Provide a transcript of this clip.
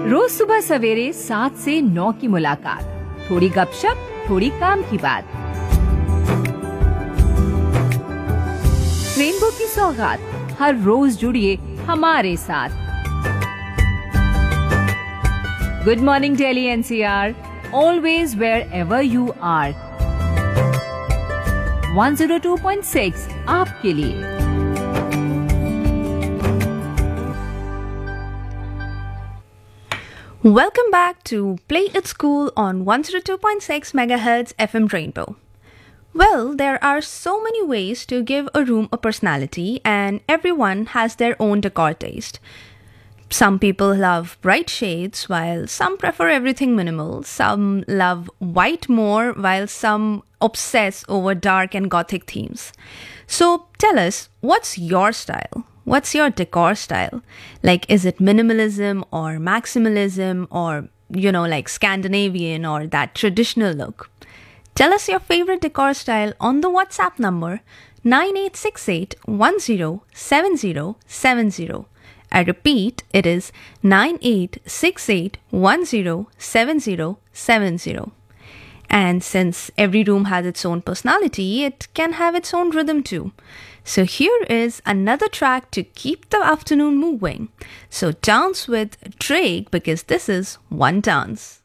रोज सुबह सवेरे 7 से 9 की मुलाकात, थोड़ी गपशप, थोड़ी काम की बात। रेनबो की सौगात, हर रोज जुड़िए हमारे साथ। Good morning Delhi NCR, always wherever you are। 102.6 आपके लिए। Welcome back to Play It School on 102.6 MHz FM Rainbow. Well, there are so many ways to give a room a personality, and everyone has their own decor taste. Some people love bright shades, while some prefer everything minimal. Some love white more, while some obsess over dark and gothic themes. So tell us, what's your style? What's your decor style? Like, is it minimalism or maximalism or, like Scandinavian or that traditional look? Tell us your favorite decor style on the WhatsApp number 9868 107070. I repeat, it is 9868 107070. And since every room has its own personality, it can have its own rhythm too. So here is another track to keep the afternoon moving. So dance with Drake, because this is One Dance.